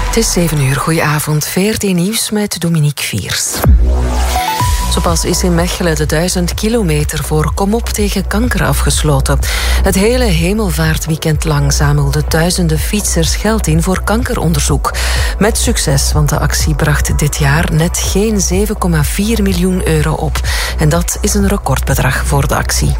Het is 7 uur, goedenavond. VRT Nieuws met Dominique Viers. Zo pas is in Mechelen de 1000 kilometer voor Kom op tegen kanker afgesloten. Het hele hemelvaartweekend lang zamelden duizenden fietsers geld in voor kankeronderzoek. Met succes, want de actie bracht dit jaar net geen 7,4 miljoen euro op. En dat is een recordbedrag voor de actie.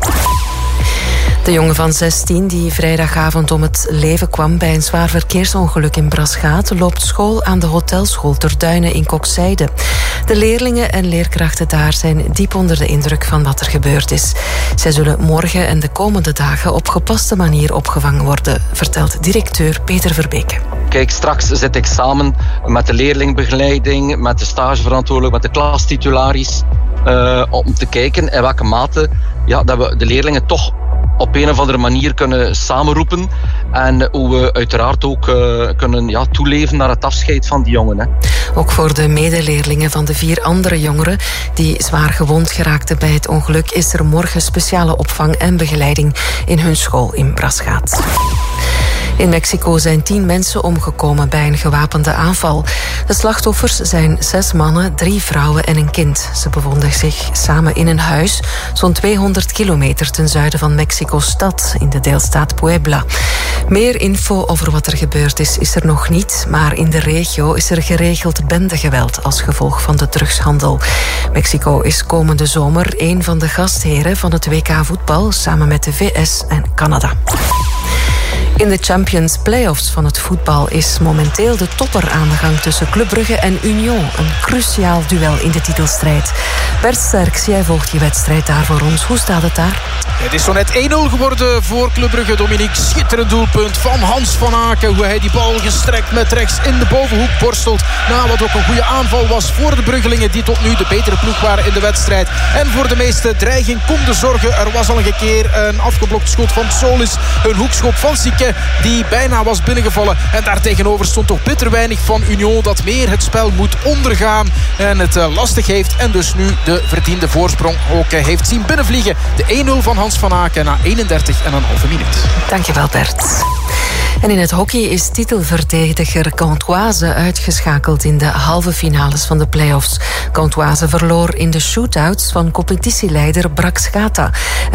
De jongen van 16 die vrijdagavond om het leven kwam bij een zwaar verkeersongeluk in Braschaat loopt school aan de hotelschool Ter Duinen in Kokzijde. De leerlingen en leerkrachten daar zijn diep onder de indruk van wat er gebeurd is. Zij zullen morgen en de komende dagen op gepaste manier opgevangen worden, vertelt directeur Peter Verbeke. Kijk, straks zit ik samen met de leerlingbegeleiding, met de stageverantwoordelijk, met de klastitularis, om te kijken in welke mate dat we de leerlingen toch op een of andere manier kunnen samenroepen en hoe we uiteraard ook kunnen toeleven naar het afscheid van die jongen. Hè. Ook voor de medeleerlingen van de 4 andere jongeren die zwaar gewond geraakten bij het ongeluk is er morgen speciale opvang en begeleiding in hun school in Braschaat. In Mexico zijn 10 mensen omgekomen bij een gewapende aanval. De slachtoffers zijn 6 mannen, 3 vrouwen en een kind. Ze bevonden zich samen in een huis, zo'n 200 kilometer ten zuiden van Mexico-stad, in de deelstaat Puebla. Meer info over wat er gebeurd is er nog niet, maar in de regio is er geregeld bendegeweld als gevolg van de drugshandel. Mexico is komende zomer een van de gastheren van het WK voetbal, samen met de VS en Canada. In de Champions Playoffs van het voetbal is momenteel de topper aan de gang tussen Club Brugge en Union. Een cruciaal duel in de titelstrijd. Bert Sterks, jij volgt die wedstrijd daar voor ons. Hoe staat het daar? Het is zo net 1-0 geworden voor Club Brugge. Dominique, schitterend doelpunt van Hans van Aken. Hoe hij die bal gestrekt met rechts in de bovenhoek borstelt. Na wat ook een goede aanval was voor de Bruggelingen, die tot nu de betere ploeg waren in de wedstrijd. En voor de meeste dreiging konden zorgen. Er was al een keer een afgeblokt schot van Solis. Een hoekschop van Sique die bijna was binnengevallen. En daartegenover stond toch bitter weinig van Union dat meer het spel moet ondergaan en het lastig heeft. En dus nu de verdiende voorsprong ook heeft zien binnenvliegen. De 1-0 van Hans van Aken na 31,5 minuut. Dankjewel Bert. En in het hockey is titelverdediger Gantoise uitgeschakeld in de halve finales van de play-offs. Gantoise verloor in de shootouts van competitieleider Braschaat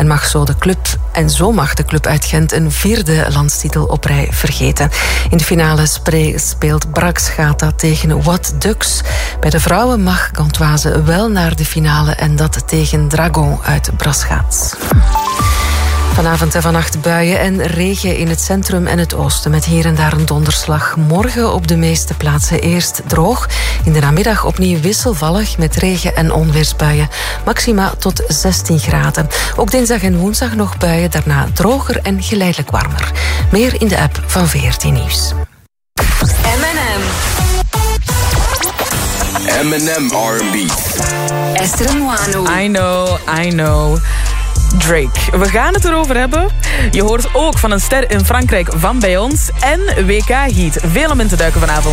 en zo mag de club uit Gent een 4e landstitel op rij vergeten. In de finale speelt Braschaat tegen What Ducks. Bij de vrouwen mag Gantoise wel naar de finale en dat tegen Dragon uit Braschaat. Vanavond en vannacht buien en regen in het centrum en het oosten, met hier en daar een donderslag. Morgen op de meeste plaatsen eerst droog. In de namiddag opnieuw wisselvallig met regen- en onweersbuien. Maxima tot 16 graden. Ook dinsdag en woensdag nog buien, daarna droger en geleidelijk warmer. Meer in de app van VRT Nieuws. M&M R&B. Esther Moano. I know. Drake. We gaan het erover hebben. Je hoort ook van een ster in Frankrijk van bij ons. En WK Heat. Veel om in te duiken vanavond.